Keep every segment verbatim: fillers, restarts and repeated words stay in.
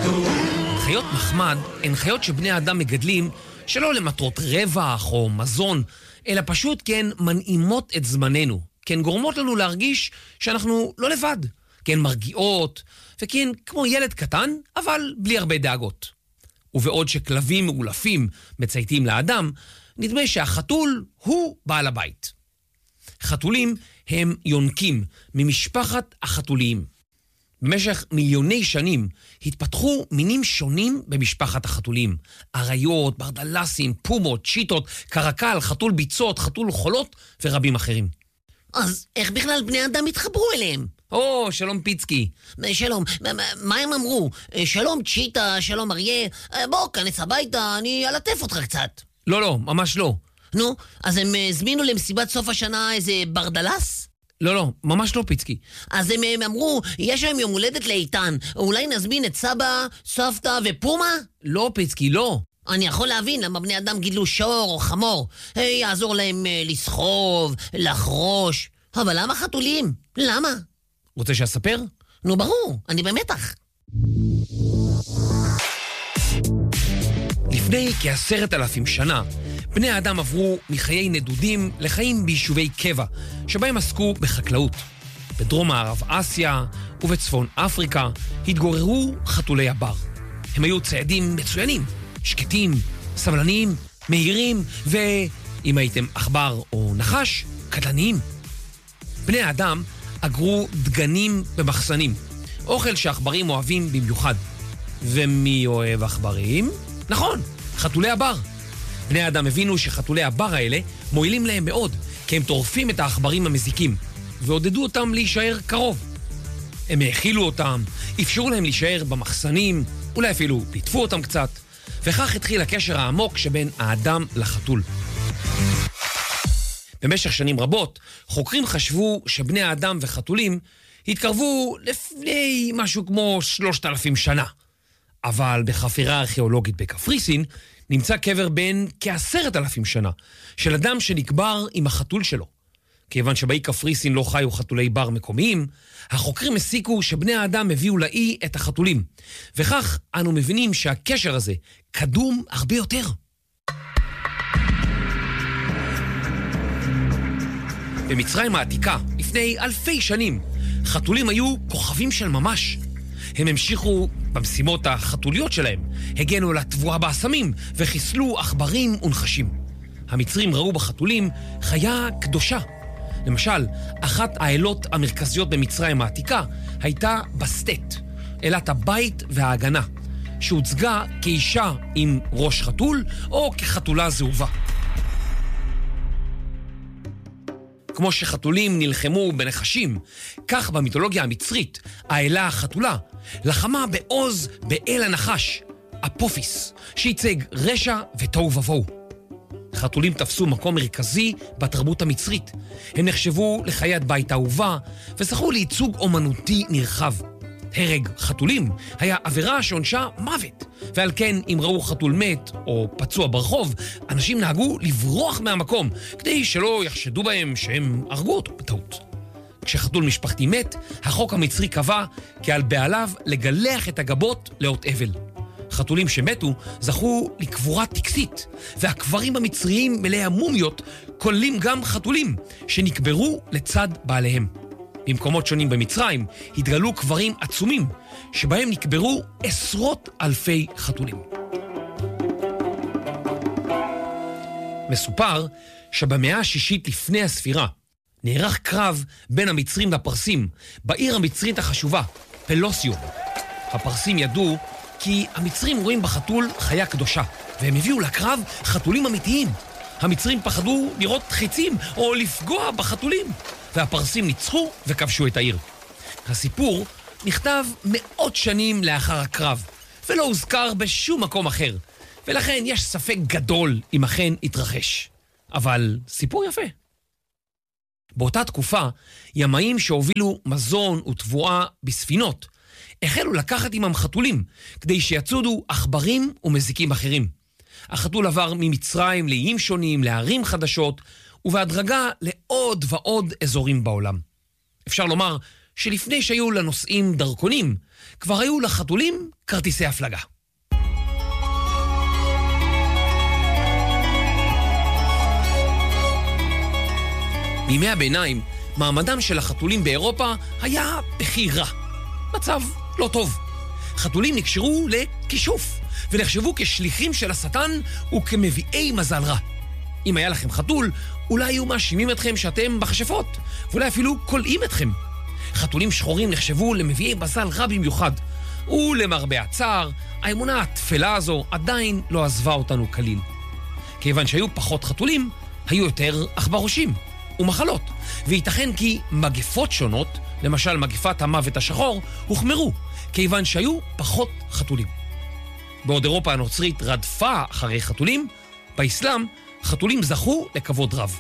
חיות מחמד הן חיות שבני האדם מגדלים שלא למטרות רווח או מזון, אלא פשוט כי הן מנעימות את זמננו, כי הן גורמות לנו להרגיש שאנחנו לא לבד, כי הן מרגיעות, וכי הן כמו ילד קטן, אבל בלי הרבה דאגות. ובעוד שכלבים מאולפים מצייתים לאדם, נדמה שהחתול הוא בעל הבית. חתולים הם יונקים ממשפחת החתוליים. במשך מיליוני שנים התפתחו מינים שונים במשפחת החתולים. אריות, ברדלסים, פומות, צ'יטות, קרקל, חתול ביצות, חתול חולות ורבים אחרים. אז איך בכלל בני אדם התחברו אליהם? או, שלום פיצקי. שלום, מה הם אמרו? שלום צ'יטה, שלום אריה, בוא, כנס הביתה, אני אלטף אותך קצת. לא, לא, ממש לא. נו, אז הם הזמינו למסיבת סוף השנה איזה ברדלס? לא, לא, ממש לא פיצקי. אז הם, הם אמרו, יש היום יום הולדת לאיתן, אולי נזמין את סבא, סבתא ופומה? לא פיצקי, לא. אני יכול להבין למה בני אדם גידלו שור או חמור. יעזור להם לסחוב, לחרוש. אבל למה חתולים? למה? רוצה שאספר? נו ברור, אני במתח. לפני כעשרת אלפים שנה, בני האדם עברו מחיי נדודים לחיים ביישובי קבע, שבהם עסקו בחקלאות. בדרום מערב אסיה ובצפון אפריקה התגוררו חתולי הבר. הם היו ציידים מצוינים, שקטים, סבלניים, מהירים, ואם הייתם עכבר או נחש, קטלניים. בני האדם אגרו דגנים במחסנים, אוכל שעכברים אוהבים במיוחד. ומי אוהב עכברים? נכון, חתולי הבר. בני האדם הבינו שחתולי הבר האלה מועילים להם מאוד, כי הם טורפים את העכברים המזיקים, ועודדו אותם להישאר קרוב. הם האכילו אותם, אפשרו להם להישאר במחסנים, אולי אפילו ליטפו אותם קצת, וכך התחיל הקשר העמוק שבין האדם לחתול. במשך שנים רבות, חוקרים חשבו שבני האדם וחתולים התקרבו לפני משהו כמו שלושת אלפים שנה. אבל בחפירה ארכיאולוגית בקפריסין נמצא קבר בין כעשרת אלפים שנה של אדם שנקבר עם החתול שלו. כיוון שבאי קפריסין לא חיו חתולי בר מקומיים, החוקרים הסיקו שבני האדם הביאו לאי את החתולים, וכך אנו מבינים שהקשר הזה קדום הרבה יותר. במצרים העתיקה, לפני אלפי שנים, חתולים היו כוכבים של ממש. הם המשיכו במשימות החתוליות שלהם, הגנו על התבואה באסמים וחיסלו עכברים ונחשים. המצרים ראו בחתולים חיה קדושה. למשל, אחת האלות המרכזיות במצרים העתיקה הייתה בסטט, אלת הבית וההגנה, שהוצגה כאישה עם ראש חתול או כחתולה זהובה. כמו שחתולים נלחמו בנחשים, כך במיתולוגיה המצרית, האלה החתולה לחמה בעוז באל הנחש, אפופיס, שייצג רשע ותוהו ובוהו. חתולים תפסו מקום מרכזי בתרבות המצרית. הם נחשבו לחיית בית אהובה וזכו לייצוג אומנותי נרחב. הרג חתולים היה עבירה שעונשה מוות, ועל כן אם ראו חתול מת או פצוע ברחוב, אנשים נהגו לברוח מהמקום כדי שלא יחשדו בהם שהם הרגו אותו בטעות. כשחתול משפחתי מת, החוק המצרי קבע כי על בעליו לגלח את הגבות לאות אבל. חתולים שמתו זכו לקבורה טקסית, והקברים המצריים מלאי המומיות כוללים גם חתולים שנקברו לצד בעליהם. במקומות שונים במצרים התגלו קברים עצומים שבהם נקברו עשרות אלפי חתולים. מסופר שבמאה השישית לפני הספירה נערך קרב בין המצרים לפרסים בעיר המצרית החשובה, פלוסיום. הפרסים ידעו כי המצרים רואים בחתול חיה קדושה, והם הביאו לקרב חתולים אמיתיים. המצרים פחדו לראות חיצים או לפגוע בחתולים, והפרסים ניצחו וכבשו את העיר. הסיפור נכתב מאות שנים לאחר הקרב, ולא הוזכר בשום מקום אחר, ולכן יש ספק גדול אם אכן התרחש. אבל סיפור יפה. באותה תקופה, ימאים שהובילו מזון ותבואה בספינות, החלו לקחת עמם חתולים, כדי שיצודו עכברים ומזיקים אחרים. החתול עבר ממצרים לאיים שונים, לערים חדשות, ובהדרגה לעוד ועוד אזורים בעולם. אפשר לומר שלפני שהיו לנוסעים דרכונים, כבר היו לחתולים כרטיסי הפלגה. בימי הביניים, מעמדם של החתולים באירופה היה בכי רע. מצב לא טוב. חתולים נקשרו לכישוף, ונחשבו כשליחים של השטן וכמביאי מזל רע. אם היה לכם חתול, אולי היו מאשימים אתכם שאתם בכשפות, ואולי אפילו קולעים אתכם. חתולים שחורים נחשבו למביאי מזל רע במיוחד, ולמרבה הצער, האמונה התפלה הזו עדיין לא עזבה אותנו כליל. כיוון שהיו פחות חתולים, היו יותר עכברושים ומחלות, וייתכן כי מגפות שונות, למשל מגפת המוות השחור, הוחמרו, כיוון שהיו פחות חתולים. בעוד אירופה הנוצרית רדפה אחרי חתולים, באסלאם חתולים זכו לכבוד רב.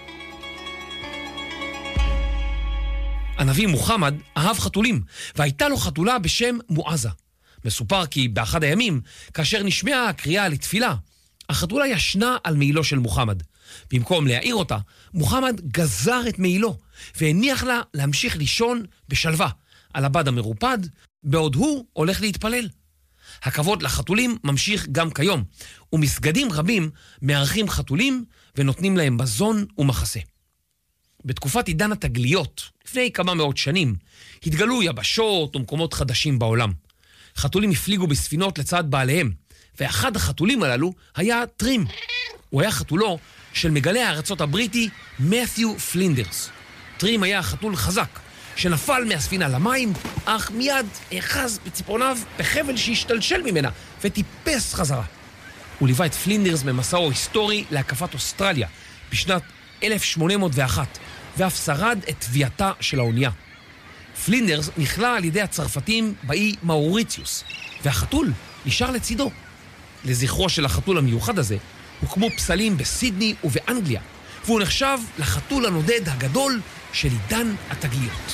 הנביא מוחמד אהב חתולים, והייתה לו חתולה בשם מועזה. מסופר כי באחד הימים, כאשר נשמעה הקריאה לתפילה, החתולה ישנה על מעילו של מוחמד. במקום להעיר אותה, מוחמד גזר את מעילו, והניח לה להמשיך לישון בשלווה, על הבד המרופד, בעוד הוא הולך להתפלל. הכבוד לחתולים ממשיך גם כיום, ומסגדים רבים מארחים חתולים ונותנים להם מזון ומחסה. בתקופת עידן התגליות, לפני כמה מאות שנים, התגלו יבשות ומקומות חדשים בעולם. חתולים הפליגו בספינות לצד בעליהם, ואחד החתולים הללו היה טרים. הוא היה חתולו של מגלה הארצות הבריטי מת'יו פלינדרס. טרים היה חתול חזק, שנפל מהספינה למים, אך מיד החז בציפורניו בחבל שהשתלשל ממנה וטיפס חזרה. הוא ליווה את פלינדרס במסעו היסטורי להקפת אוסטרליה בשנת אלף שמונה מאות ואחת, ואף שרד את טביעתה של האונייה. פלינדרס נכלא על ידי הצרפתים באי מאוריציוס, והחתול נשאר לצידו. לזכרו של החתול המיוחד הזה, הוקמו פסלים בסידני ובאנגליה, והוא נחשב לחתול הנודד הגדול של עידן התגליות.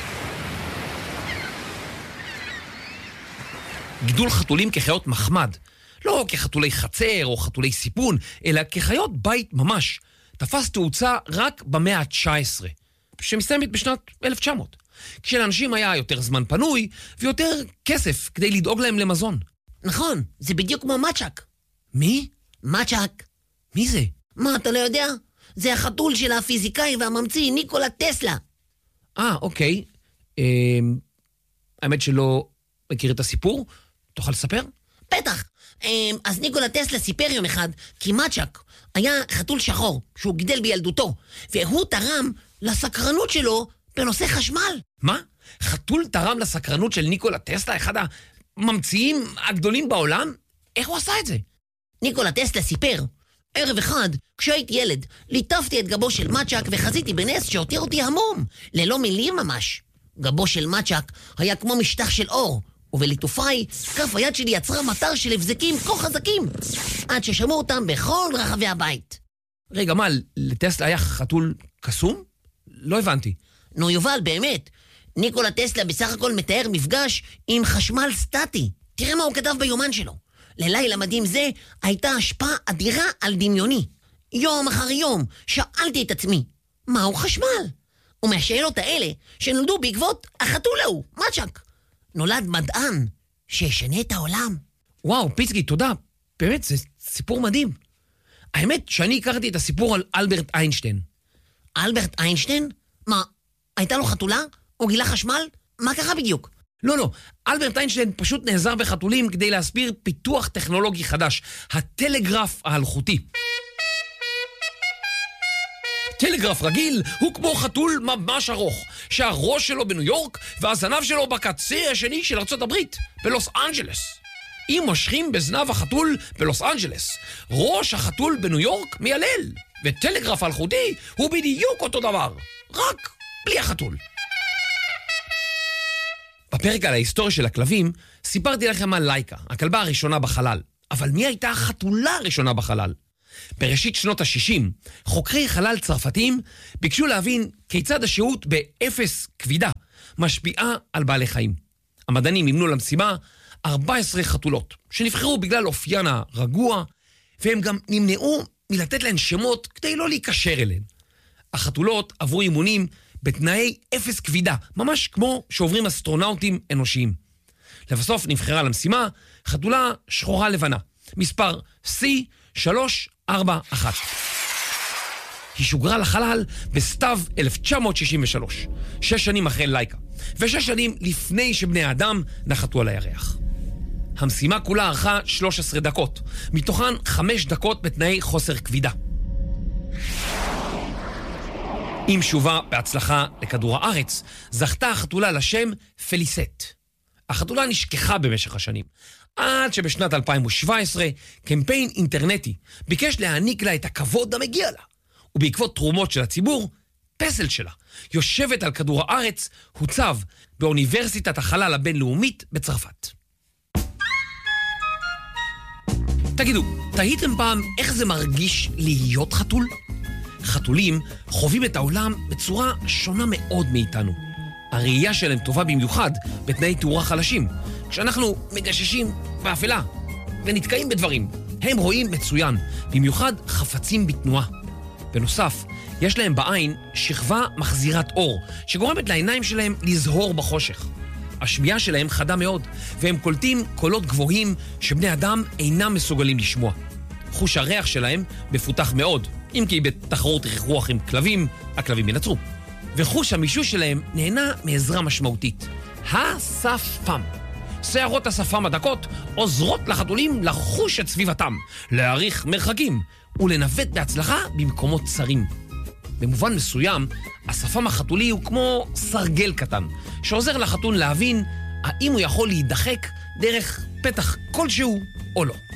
גידול חתולים כחיות מחמד, לא כחתולי חצר או חתולי סיפון, אלא כחיות בית ממש, תפס תאוצה רק במאה ה-תשע עשרה, שמסתיימת בשנת אלף תשע מאות, כשלאנשים היה יותר זמן פנוי ויותר כסף כדי לדאוג להם למזון. נכון, זה בדיוק כמו מצ'ק. מי? מצ'ק. מי זה? מה, אתה לא יודע? זה החתול של הפיזיקאי והממציא ניקולה טסלה. אה, אוקיי. אה, האמת שלא מכיר את הסיפור. תוכל לספר? בטח. אז ניקולה טסלה סיפר יום אחד כי מצ'ק היה חתול שחור שהוא גידל בילדותו, והוא תרם לסקרנות שלו בנושא חשמל. מה? חתול תרם לסקרנות של ניקולה טסלה, אחד הממציאים הגדולים בעולם? איך הוא עשה את זה? ניקולה טסלה סיפר, ערב אחד, כשהייתי ילד, ליטפתי את גבו של מצ'ק וחזיתי בנס שהותיר אותי המום, ללא מילים ממש. גבו של מצ'ק היה כמו משטח של אור, ובליטופיי, כף היד שלי יצרה מטר של הבזקים כה חזקים, עד ששמעו אותם בכל רחבי הבית. רגע, מה, לטסלה היה חתול קסום? לא הבנתי. נו יובל, באמת. ניקולה טסלה בסך הכל מתאר מפגש עם חשמל סטטי. תראה מה הוא כתב ביומן שלו. ללילה מדהים זה הייתה השפעה אדירה על דמיוני. יום אחר יום שאלתי את עצמי, מהו חשמל? ומהשאלות האלה שנולדו בעקבות החתול ההוא, מצ'ק, נולד מדען שישנה את העולם. וואו, פיצקי, תודה. באמת, זה סיפור מדהים. האמת שאני הכרתי את הסיפור על אלברט איינשטיין. אלברט איינשטיין? מה, הייתה לו חתולה? הוא גילה חשמל? מה קרה בדיוק? לא, לא. אלברט איינשטיין פשוט נעזר בחתולים כדי להסביר פיתוח טכנולוגי חדש, הטלגרף האלחוטי. טלגרף רגיל הוא כמו חתול ממש ארוך, שהראש שלו בניו יורק והזנב שלו בקצה השני של ארצות הברית, בלוס אנג'לס. אם מושכים בזנב החתול בלוס אנג'לס, ראש החתול בניו יורק מיילל, וטלגרף אלחוטי הוא בדיוק אותו דבר, רק בלי החתול. בפרק על ההיסטוריה של הכלבים, סיפרתי לכם על לייקה, הכלבה הראשונה בחלל. אבל מי הייתה החתולה הראשונה בחלל? בראשית שנות ה-שישים, חוקרי חלל צרפתיים ביקשו להבין כיצד השהות באפס כבידה משפיעה על בעלי חיים. המדענים אימנו למשימה ארבע עשרה חתולות, שנבחרו בגלל אופיין הרגוע, והם גם נמנעו מלתת להן שמות כדי לא להיקשר אליהן. החתולות עברו אימונים בתנאי אפס כבידה, ממש כמו שעוברים אסטרונאוטים אנושיים. לבסוף נבחרה למשימה חתולה שחורה לבנה, מספר סי שלוש ארבע אחת. היא שוגרה לחלל בסתיו אלף תשע מאות שישים ושלוש, שש שנים אחרי לייקה, ושש שנים לפני שבני האדם נחתו על הירח. המשימה כולה ארכה שלוש עשרה דקות, מתוכן חמש דקות בתנאי חוסר כבידה. עם שובה בהצלחה לכדור הארץ, זכתה החתולה לשם פליסט. החתולה נשכחה במשך השנים, עד שבשנת אלפיים שבע עשרה קמפיין אינטרנטי ביקש להעניק לה את הכבוד המגיע לה, ובעקבות תרומות של הציבור, פסל שלה, יושבת על כדור הארץ, הוצב באוניברסיטת החלל הבינלאומית בצרפת. תגידו, תהיתם פעם איך זה מרגיש להיות חתול? חתולים חווים את העולם בצורה שונה מאוד מאיתנו. הראייה שלהם טובה במיוחד בתנאי תאורה חלשים, כשאנחנו מגששים באפלה ונתקעים בדברים. הם רואים מצוין, במיוחד חפצים בתנועה. בנוסף, יש להם בעין שכבה מחזירת אור, שגורמת לעיניים שלהם לזהור בחושך. השמיעה שלהם חדה מאוד, והם קולטים קולות גבוהים שבני אדם אינם מסוגלים לשמוע. חוש הריח שלהם מפותח מאוד, אם כי בתחרות ריח עם כלבים, הכלבים ינצרו. וחוש המישוש שלהם נהנה מעזרה משמעותית. השפם. שערות השפם הדקות עוזרות לחתולים לחוש את סביבתם, להעריך מרחקים ולנווט בהצלחה במקומות צרים. במובן מסוים, השפם החתולי הוא כמו סרגל קטן, שעוזר לחתול להבין האם הוא יכול להידחק דרך פתח כלשהו או לא.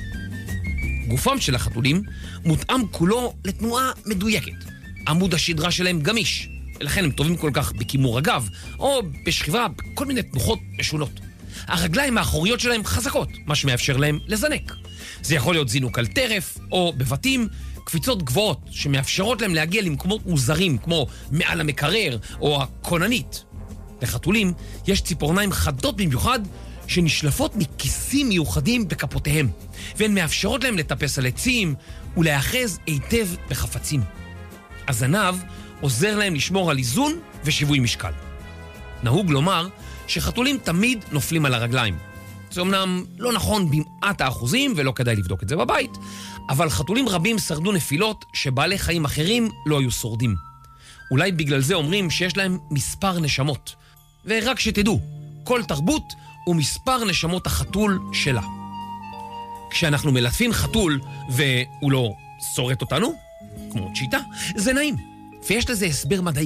גופם של החתולים מותאם כולו לתנועה מדויקת. עמוד השדרה שלהם גמיש, ולכן הם טובים כל כך בכימור הגב, או בשכיבה בכל מיני תנוחות משונות. הרגליים האחוריות שלהם חזקות, מה שמאפשר להם לזנק. זה יכול להיות זינוק על טרף, או בבתים, קפיצות גבוהות שמאפשרות להם להגיע למקומות מוזרים, כמו מעל המקרר או הכוננית. לחתולים יש ציפורניים חדות במיוחד, שנשלפות מכיסים מיוחדים בכפותיהם, והן מאפשרות להם לטפס על עצים ולהאחז היטב בחפצים. הזנב עוזר להם לשמור על איזון ושיווי משקל. נהוג לומר שחתולים תמיד נופלים על הרגליים. זה אומנם לא נכון במעט האחוזים ולא כדאי לבדוק את זה בבית, אבל חתולים רבים שרדו נפילות שבעלי חיים אחרים לא היו שורדים. אולי בגלל זה אומרים שיש להם מספר נשמות. ורק שתדעו, כל תרבות הוא מספר נשמות החתול שלה. כשאנחנו מלטפים חתול והוא לא שורט אותנו, כמו צ'יטה, זה נעים, ויש לזה הסבר מדעי.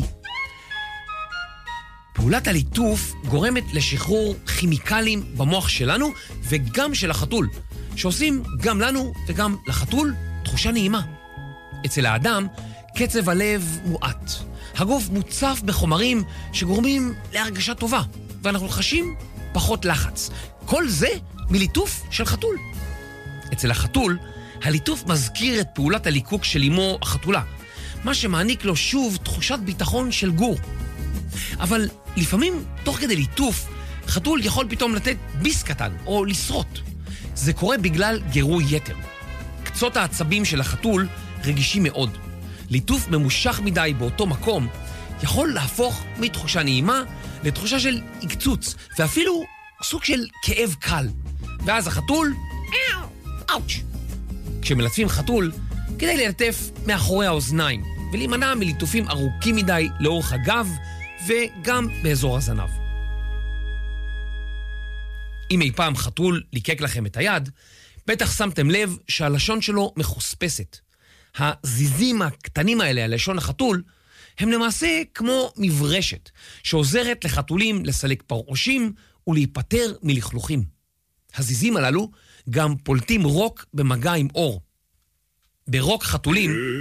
פעולת הליטוף גורמת לשחרור כימיקלים במוח שלנו וגם של החתול, שעושים גם לנו וגם לחתול תחושה נעימה. אצל האדם קצב הלב מועט, הגוף מוצף בחומרים שגורמים להרגשה טובה, ואנחנו חשים פחות לחץ. כל זה מליטוף של חתול. אצל החתול, הליטוף מזכיר את פעולת הליקוק של אמו החתולה, מה שמעניק לו שוב תחושת ביטחון של גור. אבל לפעמים, תוך כדי ליטוף, חתול יכול פתאום לתת ביס קטן או לשרוט. זה קורה בגלל גירוי יתר. קצות העצבים של החתול רגישים מאוד. ליטוף ממושך מדי באותו מקום יכול להפוך מתחושה נעימה לתחושה של עקצוץ, ואפילו סוג של כאב קל. ואז החתול, אאוץ'. כשמלטפים חתול, כדי ללטף מאחורי האוזניים, ולהימנע מליטופים ארוכים מדי לאורך הגב, וגם באזור הזנב. אם אי פעם חתול ליקק לכם את היד, בטח שמתם לב שהלשון שלו מחוספסת. הזיזים הקטנים האלה על לשון החתול, הם למעשה כמו מברשת, שעוזרת לחתולים לסלק פרעושים ולהיפטר מלכלוכים. הזיזים הללו גם פולטים רוק במגע עם אור. ברוק חתולים